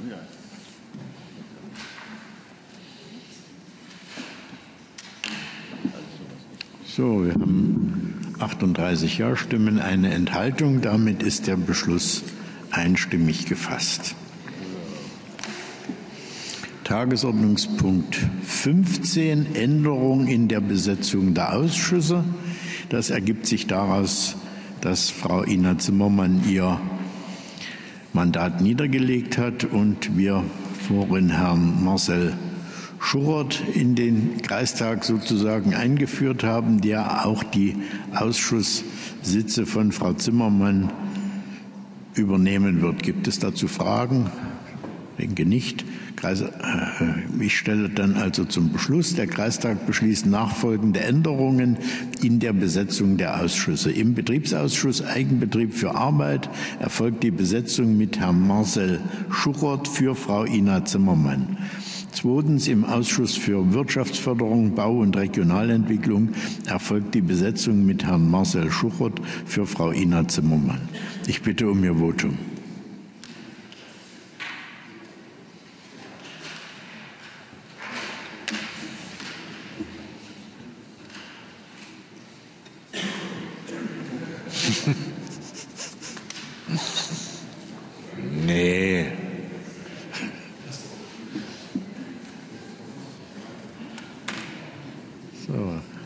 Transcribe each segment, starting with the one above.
So, wir haben 38 Ja-Stimmen, eine Enthaltung. Damit ist der Beschluss einstimmig gefasst. Tagesordnungspunkt 15, Änderung in der Besetzung der Ausschüsse. Das ergibt sich daraus, dass Frau Ina Zimmermann ihr Mandat niedergelegt hat und wir vorhin Herrn Marcel Schuchert in den Kreistag sozusagen eingeführt haben, der auch die Ausschusssitze von Frau Zimmermann übernehmen wird. Gibt es dazu Fragen? Ich denke nicht. Ich stelle dann also zum Beschluss. Der Kreistag beschließt nachfolgende Änderungen in der Besetzung der Ausschüsse. Im Betriebsausschuss Eigenbetrieb für Arbeit erfolgt die Besetzung mit Herrn Marcel Schuchert für Frau Ina Zimmermann. Zweitens, im Ausschuss für Wirtschaftsförderung, Bau und Regionalentwicklung erfolgt die Besetzung mit Herrn Marcel Schuchert für Frau Ina Zimmermann. Ich bitte um Ihr Votum. Nee. So.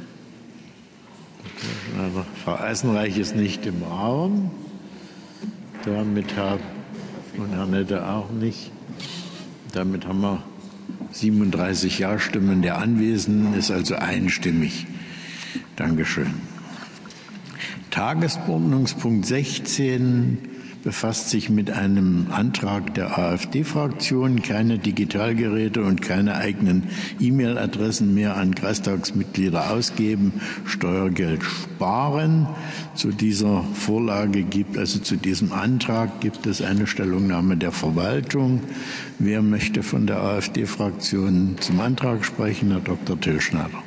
Frau Eisenreich ist nicht im Raum. Damit und Herr Nette auch nicht. Damit haben wir 37 Ja-Stimmen. Der Anwesenden ist also einstimmig. Dankeschön. Tagesordnungspunkt 16 befasst sich mit einem Antrag der AfD-Fraktion, keine Digitalgeräte und keine eigenen E-Mail-Adressen mehr an Kreistagsmitglieder ausgeben, Steuergeld sparen. Zu dieser Vorlage zu diesem Antrag gibt es eine Stellungnahme der Verwaltung. Wer möchte von der AfD-Fraktion zum Antrag sprechen? Herr Dr. Till Schneider.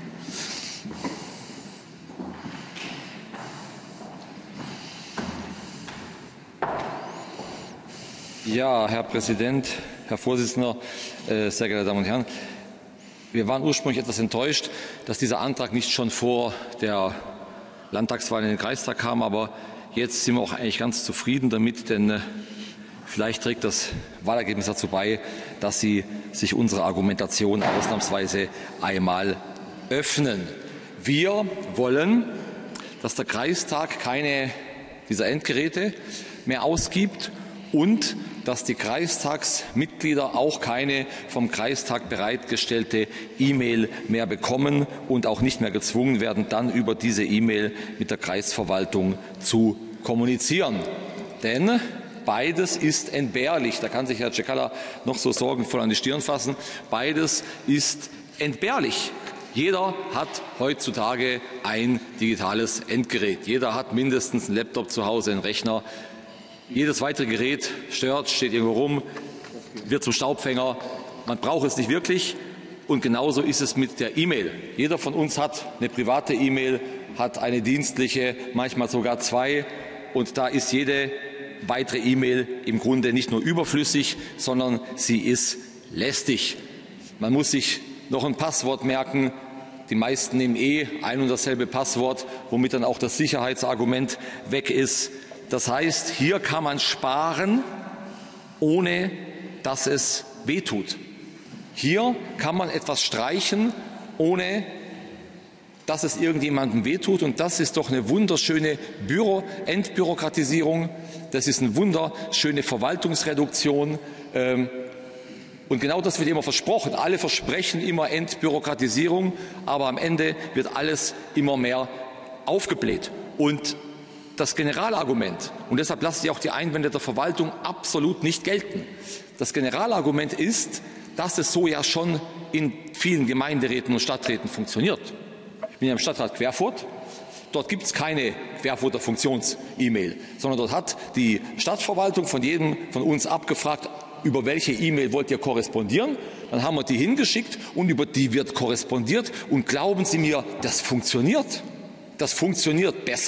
Ja, Herr Präsident, Herr Vorsitzender, sehr geehrte Damen und Herren. Wir waren ursprünglich etwas enttäuscht, dass dieser Antrag nicht schon vor der Landtagswahl in den Kreistag kam. Aber jetzt sind wir auch eigentlich ganz zufrieden damit, denn vielleicht trägt das Wahlergebnis dazu bei, dass Sie sich unserer Argumentation ausnahmsweise einmal öffnen. Wir wollen, dass der Kreistag keine dieser Endgeräte mehr ausgibt und dass die Kreistagsmitglieder auch keine vom Kreistag bereitgestellte E-Mail mehr bekommen und auch nicht mehr gezwungen werden, dann über diese E-Mail mit der Kreisverwaltung zu kommunizieren. Denn beides ist entbehrlich. Da kann sich Herr Cekala noch so sorgenvoll an die Stirn fassen. Beides ist entbehrlich. Jeder hat heutzutage ein digitales Endgerät. Jeder hat mindestens einen Laptop zu Hause, einen Rechner. Jedes weitere Gerät stört, steht irgendwo rum, wird zum Staubfänger. Man braucht es nicht wirklich. Und genauso ist es mit der E-Mail. Jeder von uns hat eine private E-Mail, hat eine dienstliche, manchmal sogar zwei. Und da ist jede weitere E-Mail im Grunde nicht nur überflüssig, sondern sie ist lästig. Man muss sich noch ein Passwort merken. Die meisten nehmen ein und dasselbe Passwort, womit dann auch das Sicherheitsargument weg ist. Das heißt, hier kann man sparen, ohne dass es wehtut. Hier kann man etwas streichen, ohne dass es irgendjemandem wehtut. Und das ist doch eine wunderschöne Entbürokratisierung. Das ist eine wunderschöne Verwaltungsreduktion. Und genau das wird immer versprochen. Alle versprechen immer Entbürokratisierung, aber am Ende wird alles immer mehr aufgebläht. Und das Generalargument, und deshalb lasse ich auch die Einwände der Verwaltung absolut nicht gelten. Das Generalargument ist, dass es so ja schon in vielen Gemeinderäten und Stadträten funktioniert. Ich bin ja im Stadtrat Querfurt. Dort gibt es keine Querfurter Funktions-E-Mail, sondern dort hat die Stadtverwaltung von jedem von uns abgefragt, über welche E-Mail wollt ihr korrespondieren. Dann haben wir die hingeschickt und über die wird korrespondiert. Und glauben Sie mir, das funktioniert. Das funktioniert besser